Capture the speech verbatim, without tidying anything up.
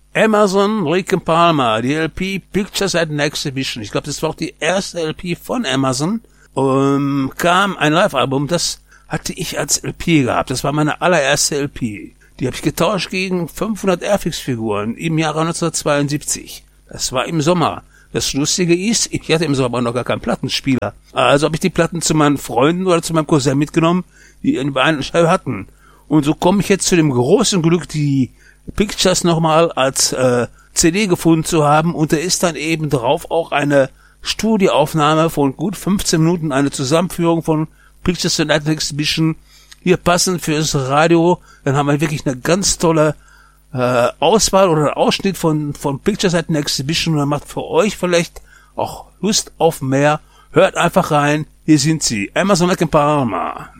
Emerson, Lake and Palmer, die L P Pictures at an Exhibition. Ich glaube, das war auch die erste L P von Emerson. Um, kam ein Live-Album, das hatte ich als L P gehabt. Das war meine allererste L P. Die habe ich getauscht gegen fünfhundert Airfix-Figuren im Jahre neunzehnhundertzweiundsiebzig. Das war im Sommer. Das Lustige ist, ich hatte im Sommer noch gar keinen Plattenspieler. Also habe ich die Platten zu meinen Freunden oder zu meinem Cousin mitgenommen, die eine Scheibe hatten. Und so komme ich jetzt zu dem großen Glück, die Pictures nochmal als äh, C D gefunden zu haben. Und da ist dann eben drauf auch eine Studioaufnahme von gut fünfzehn Minuten, eine Zusammenführung von Pictures at an Exhibition. Hier passend fürs Radio. Dann haben wir wirklich eine ganz tolle äh, Auswahl oder einen Ausschnitt von von Pictures at an Exhibition. Und dann macht für euch vielleicht auch Lust auf mehr. Hört einfach rein. Hier sind sie. Emerson, Lake and Palmer.